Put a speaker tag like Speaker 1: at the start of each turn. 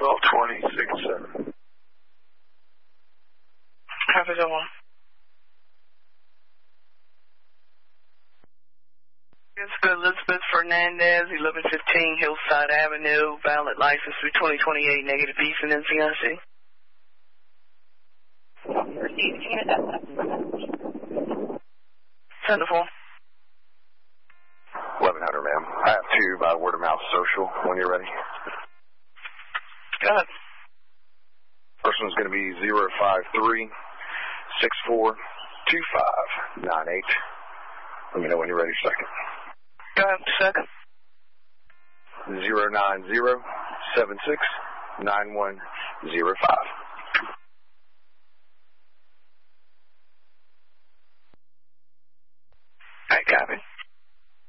Speaker 1: 122067.
Speaker 2: Have a good one. Elizabeth Fernandez, 1115 Hillside Avenue, valid license through 2028, negative B for NCIC.
Speaker 3: Received unit at
Speaker 2: 10-4.
Speaker 1: 1100, ma'am. I have two by word of mouth social when you're ready.
Speaker 2: Go ahead.
Speaker 1: First one's going to be 053-642598. Let me know when you're ready. Second.
Speaker 2: Go ahead. Second.
Speaker 1: 090-76-9105.